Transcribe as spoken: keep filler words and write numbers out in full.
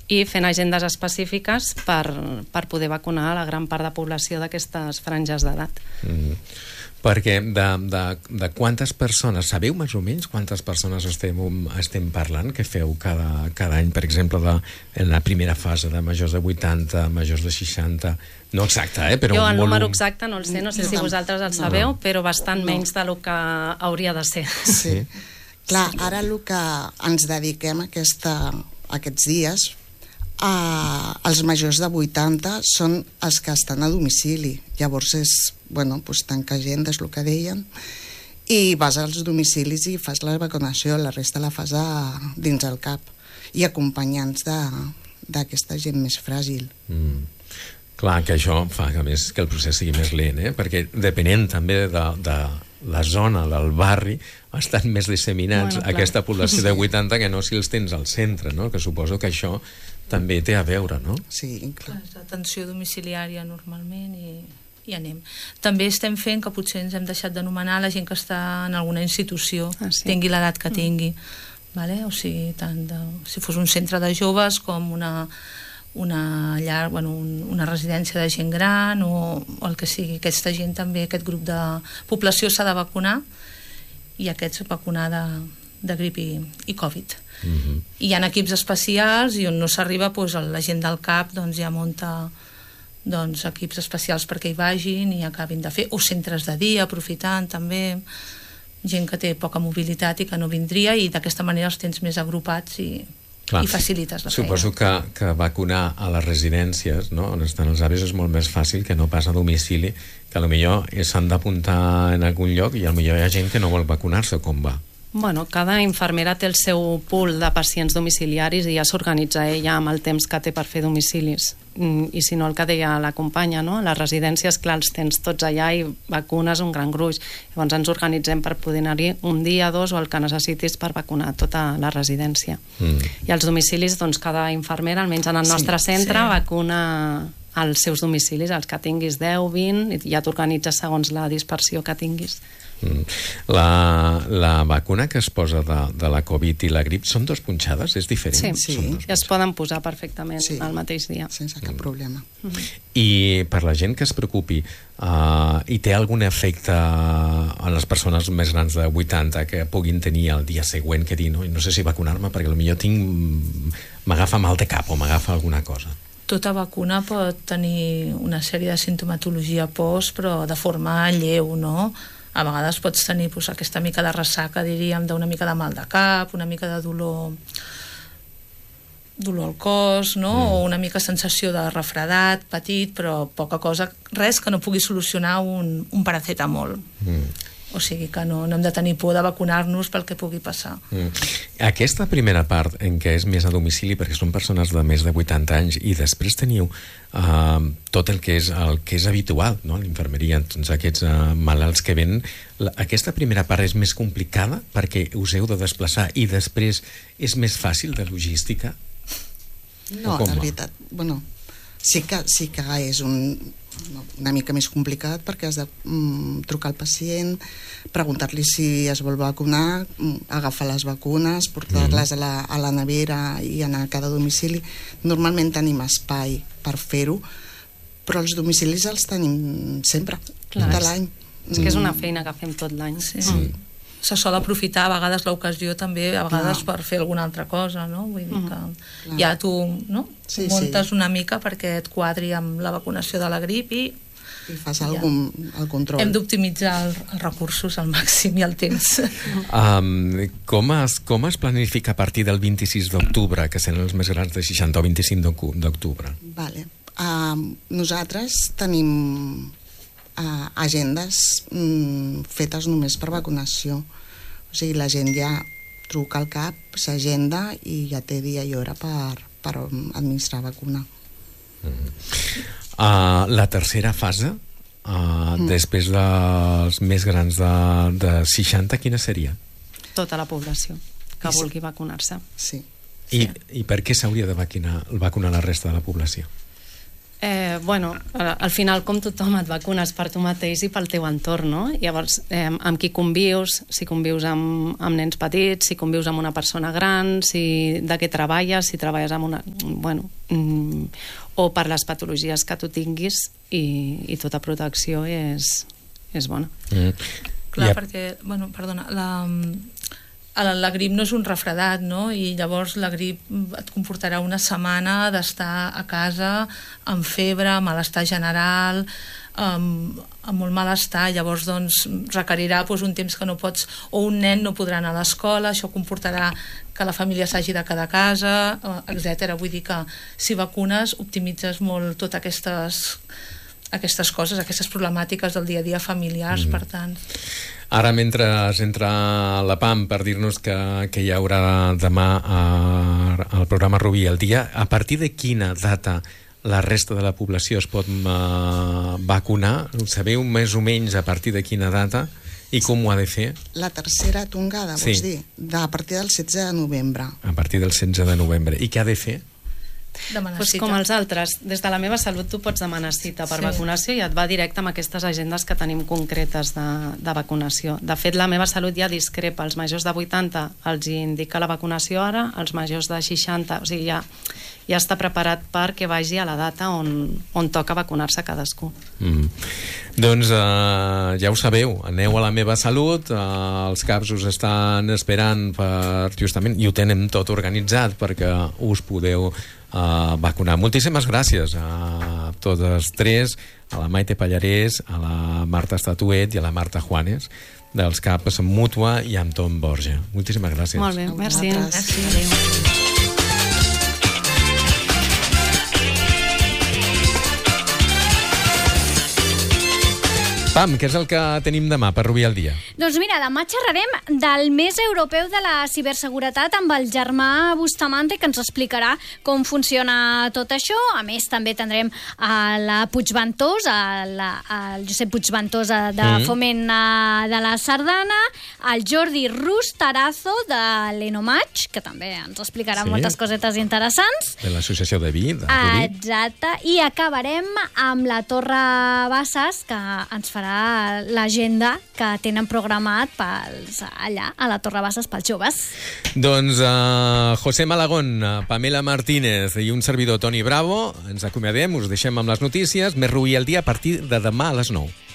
i fent agendes específiques per, per poder vacunar la gran part de població d'aquestes franges d'edat. Mm. Perquè de, de, de quantes persones, sabeu més o menys quantes persones estem, estem parlant que feu cada, cada any, per exemple, de, en la primera fase de majors de vuitanta, majors de seixanta, no exacte, eh? Però jo el volum... número exacte no el sé, no sé no. si vosaltres el sabeu, no. però bastant no. menys del que hauria de ser. Sí. Clar, ara el que ens dediquem aquesta, aquests dies, a, els majors de vuitanta són els que estan a domicili. Llavors és, bueno, pues, tancar agenda, és el que deien, i vas als domicilis i fas la vacunació, la resta la fas a, dins el cap, i acompanyants d'aquesta gent més fràgil. Mm. Clar, que això fa que, més, que el procés sigui més lent, eh? Perquè depenent també de, de la zona, del barri, estan més disseminats bueno, aquesta població de vuitanta que no si els tens al centre, no? Que suposo que això també té a veure, no? Sí, clar. Atenció domiciliària normalment i, i anem. També estem fent que potser ens hem deixat d'anomenar la gent que està en alguna institució, ah, sí? tingui l'edat que tingui. Mm. Vale? O sigui, tant de, si fos un centre de joves com una, una, llar, bueno, un, una residència de gent gran o, o el que sigui. Aquesta gent també, aquest grup de població s'ha de vacunar i aquests vacunar de, de grip i, i Covid. Uh-huh. Hi ha equips especials i on no s'arriba, doncs, la gent del CAP doncs, ja munta doncs, equips especials perquè hi vagin i acabin de fer, o centres de dia aprofitant també, gent que té poca mobilitat i que no vindria, i d'aquesta manera els tens més agrupats i, i facilites la feina. Suposo que, que vacunar a les residències, no?, on estan els avis, és molt més fàcil que no pas a domicili, que potser s'han d'apuntar en algun lloc i potser hi ha gent que no vol vacunar-se. Com va? Bueno, cada infermera té el seu pool de pacients domiciliaris i ja s'organitza ella amb el temps que té per fer domicilis. I si no, el que deia la companya, no? Les residències, clar, els tens tots allà i vacunes un gran gruix. Llavors ens organitzem per poder anar-hi un dia, dos o el que necessitis per vacunar tota la residència. Mm. I als domicilis, doncs, cada infermera, almenys en el nostre sí, centre, sí. vacuna als seus domicilis, els que tinguis deu, vint, i ja t'organitzes segons la dispersió que tinguis. Mm. La, la vacuna que es posa de, de la Covid i la grip són dos punxades? És diferent? Sí, sí. I es poden posar perfectament sí. al mateix dia. Sense cap mm. problema. Mm-hmm. I per la gent que es preocupi, uh, hi té algun efecte a les persones més grans de vuitanta que puguin tenir el dia següent que dir, no, no sé si vacunar-me perquè potser tinc m'agafa mal de cap o m'agafa alguna cosa? Tota vacuna pot tenir una sèrie de sintomatologia post, però de forma lleu, no? A vegades pots tenir pues, aquesta mica de ressaca, diríem, d'una mica de mal de cap, una mica de dolor dolor al cos, no? Mm. O una mica sensació de refredat, petit, però poca cosa, res que no pugui solucionar un, un paracetamol. Mm. O sigui que no, no hem de tenir por de vacunar-nos pel que pugui passar. Mm. Aquesta primera part en què és més a domicili, perquè són persones de més de vuitanta anys, i després teniu uh, tot el que és, el que és habitual, no? L'infermeria, doncs aquests uh, malalts que venen, la, aquesta primera part és més complicada perquè us heu de desplaçar i després és més fàcil de logística? No, la veritat, bueno, sí que, sí que és un... una mica més complicat perquè has de mm, trucar al pacient, preguntar-li si es vol vacunar, mm, agafar les vacunes, portar-les a la, a la nevera i anar a cada domicili. Normalment tenim espai per fer-ho, però els domicilis els tenim sempre, clar, tot l'any. És que és una feina que fem tot l'any. Sí. Sí. Se sol aprofitar a vegades l'ocasió també, a vegades clar. Per fer alguna altra cosa, no? Vull dir que mm. ja tu, no? Sí, muntes sí. una mica perquè et quadri amb la vacunació de la grip i i fas ja. algun, el control. Hem d'optimitzar el, els recursos al màxim i el temps. Um, com, es, com es planifica a partir del vint-i-sis d'octubre, que seran els més grans de seixanta, o vint-i-cinc d'octubre? Vale. Uh, nosaltres tenim Uh, agendes mm, fetes només per vacunació, o sigui, la gent ja truca al CAP, s'agenda i ja té dia i hora per, per administrar vacuna. Mm. Uh, la tercera fase, uh, mm. després dels més grans de, de seixanta, quina seria? Tota la població que sí. vulgui vacunar-se. Sí. I, i per què s'hauria de vacunar, vacunar la resta de la població? Eh, bueno, al final, com tothom, et vacunes per tu mateix i pel teu entorn, no? Llavors, eh, amb qui convius, si convius amb, amb nens petits, si convius amb una persona gran, si de què treballes, si treballes amb una... Bueno, mm, o per les patologies que tu tinguis, i, i tota protecció és, és bona. Mm. Clar, yep. perquè, bueno, perdona, la... La, la grip no és un refredat, no? I llavors la grip et comportarà una setmana d'estar a casa amb febre, malestar general, amb, amb molt malestar. Llavors doncs, requerirà doncs, un temps que no pots, o un nen no podrà anar a l'escola, això comportarà que la família s'hagi de quedar a casa, etcètera. Vull dir que si vacunes optimitzes molt totes aquestes, aquestes coses, aquestes problemàtiques del dia a dia familiars, mm. per tant... Ara, mentre entra la P A M per dir-nos que, que hi haurà demà a, al programa Rubí al dia, a partir de quina data la resta de la població es pot uh, vacunar? Sabeu més o menys a partir de quina data i com ho ha de fer? La tercera tongada, sí. vols dir? De, a partir del setze de novembre. A partir del setze de novembre. I què ha de fer? Pues com els altres, des de la meva salut tu pots demanar cita per sí. vacunació i et va directe amb aquestes agendes que tenim concretes de, de vacunació. De fet, la meva salut ja discrepa. Els majors de vuitanta els indica la vacunació ara, els majors de seixanta, o sigui, ja, ja està preparat perquè vagi a la data on, on toca vacunar-se cadascú. Mm. Doncs uh, ja ho sabeu, aneu a la meva salut, uh, els CAPs us estan esperant per, justament, i ho tenen tot organitzat perquè us podeu Uh, vacunar. Moltíssimes gràcies a totes tres, a la Maite Pallarés, a la Marta Estatuet i a la Marta Juanes, dels CAPs Mútua i amb Tom Borja. Moltíssimes gràcies. Molt bé, merci. Merci. Adéu. Pam, què és el que tenim demà per Rubí al dia? Doncs mira, demà xerrarem del mes europeu de la ciberseguretat amb el Germà Bustamante, que ens explicarà com funciona tot això. A més, també tindrem a la Puigventós, a la, al Josep Puigventós de mm. Foment de la Sardana, al Jordi Rustarazo de l'Enomatch, que també ens explicarà sí. moltes cosetes interessants. De l'Associació de Vi, de Rubí. Exacte. I acabarem amb la Torre Bassas, que ens farà l'agenda que tenen programat pels, allà, a la Torre Bassas, pels joves. Doncs uh, José Malagón, Pamela Martínez i un servidor Toni Bravo, ens acomiadem, us deixem amb les notícies. Més Rubí al dia a partir de demà a les nou.